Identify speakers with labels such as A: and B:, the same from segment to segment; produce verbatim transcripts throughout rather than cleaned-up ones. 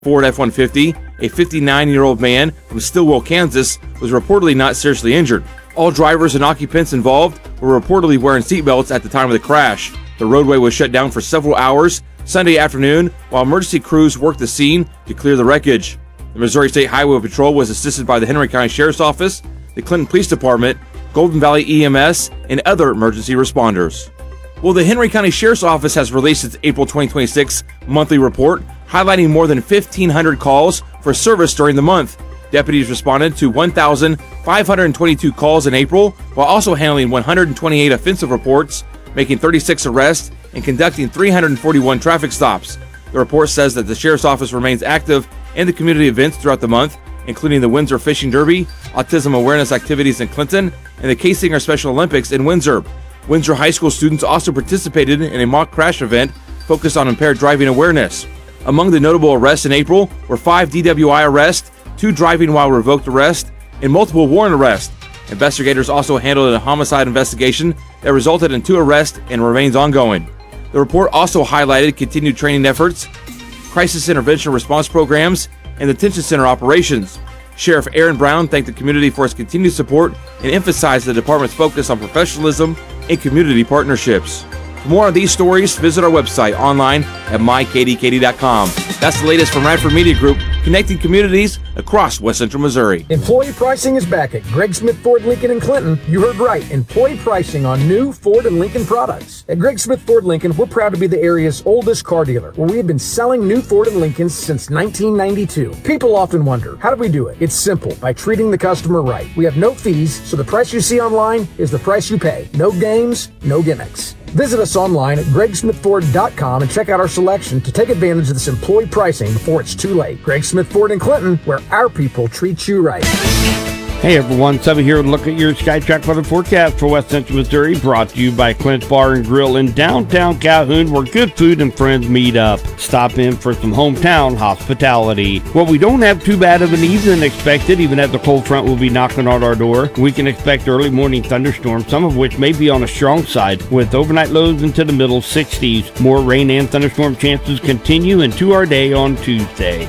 A: Ford F one fifty, a fifty-nine-year-old man from Stillwell, Kansas, was reportedly not seriously injured. All drivers and occupants involved were reportedly wearing seatbelts at the time of the crash. The roadway was shut down for several hours Sunday afternoon while emergency crews worked the scene to clear the wreckage. The Missouri State Highway Patrol was assisted by the Henry County Sheriff's Office, the Clinton Police Department, Golden Valley E M S, and other emergency responders. Well, the Henry County Sheriff's Office has released its April twenty twenty-six monthly report, highlighting more than fifteen hundred calls for service during the month. Deputies responded to one thousand five hundred twenty-two calls in April, while also handling one hundred twenty-eight offensive reports, making thirty-six arrests, and conducting three hundred forty-one traffic stops. The report says that the Sheriff's Office remains active in the community events throughout the month, including the Windsor Fishing Derby, autism awareness activities in Clinton, and the K-Singer Special Olympics in Windsor. Windsor High School students also participated in a mock crash event focused on impaired driving awareness. Among the notable arrests in April were five D W I arrests, two driving while revoked arrests, and multiple warrant arrests. Investigators also handled a homicide investigation that resulted in two arrests and remains ongoing. The report also highlighted continued training efforts, crisis intervention response programs, and detention center operations. Sheriff Aaron Brown thanked the community for its continued support and emphasized the department's focus on professionalism and community partnerships. For more on these stories, visit our website online at my k d k d dot com. That's the latest from Radford Media Group, connecting communities across West Central Missouri.
B: Employee pricing is back at Greg Smith Ford Lincoln in Clinton. You heard right. Employee pricing on new Ford and Lincoln products. At Greg Smith Ford Lincoln, we're proud to be the area's oldest car dealer, where we have been selling new Ford and Lincolns since nineteen ninety-two. People often wonder, how do we do it? It's simple, by treating the customer right. We have no fees, so the price you see online is the price you pay. No games, no gimmicks. Visit us online at greg smith ford dot com and check out our selection to take advantage of this employee pricing before it's too late. Greg Smith Ford in Clinton, where our people treat you right.
C: Hey everyone, Subby here, and look at your SkyTrack weather forecast for West Central Missouri, brought to you by Clint's Bar and Grill in downtown Calhoun, where good food and friends meet up. Stop in for some hometown hospitality. Well, we don't have too bad of an evening expected, even as the cold front will be knocking on our door. We can expect early morning thunderstorms, some of which may be on a strong side, with overnight lows into the middle sixties. More rain and thunderstorm chances continue into our day on Tuesday.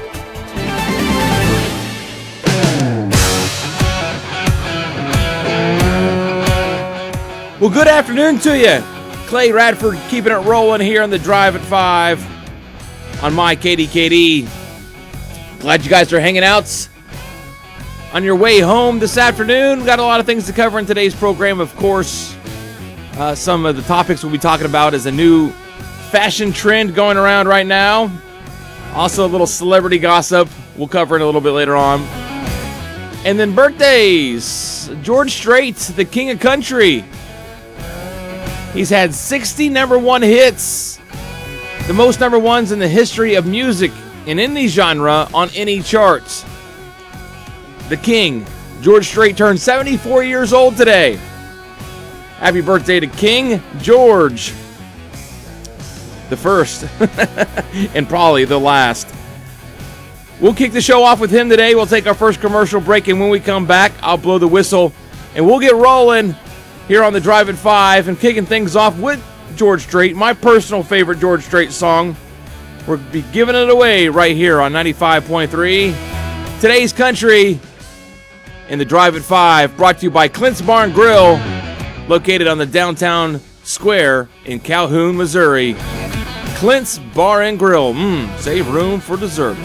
A: Well, good afternoon to you. Clay Radford keeping it rolling here on the Drive at five on my K D K D. Glad you guys are hanging out on your way home this afternoon. We've got a lot of things to cover in today's program, of course. Uh, some of the topics we'll be talking about is a new fashion trend going around right now. Also, a little celebrity gossip we'll cover it a little bit later on. And then birthdays. George Strait, the king of country. He's had sixty number one hits, the most number ones in the history of music in any genre on any charts. The King, George Strait, turned seventy-four years old today. Happy birthday to King George, the first and probably the last. We'll kick the show off with him today. We'll take our first commercial break, and when we come back, I'll blow the whistle, and we'll get rolling here on the Drive at five, and kicking things off with George Strait, my personal favorite George Strait song. We'll be giving it away right here on ninety-five point three. Today's Country in the Drive at five, brought to you by Clint's Bar and Grill, located on the downtown square in Calhoun, Missouri. Clint's Bar and Grill. Mmm, save room for desserts.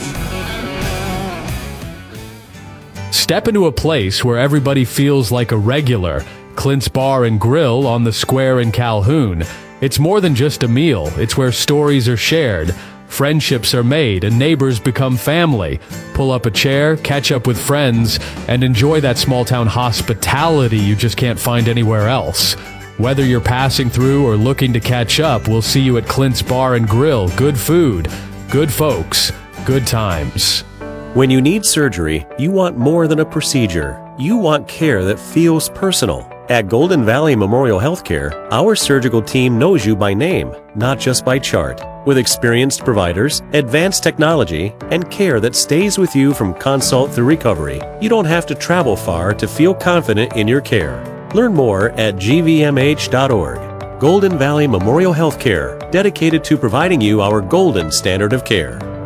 D: Step into a place where everybody feels like a regular. Clint's Bar and Grill on the square in Calhoun. It's more than just a meal. It's where stories are shared, friendships are made, and neighbors become family. Pull up a chair, catch up with friends, and enjoy that small-town hospitality you just can't find anywhere else. Whether you're passing through or looking to catch up, we'll see you at Clint's Bar and Grill. Good food, good folks, good times.
E: When you need surgery, you want more than a procedure. You want care that feels personal. At Golden Valley Memorial Healthcare, our surgical team knows you by name, not just by chart. With experienced providers, advanced technology, and care that stays with you from consult through recovery, you don't have to travel far to feel confident in your care. Learn more at g v m h dot org. Golden Valley Memorial Healthcare, dedicated to providing you our golden standard of care.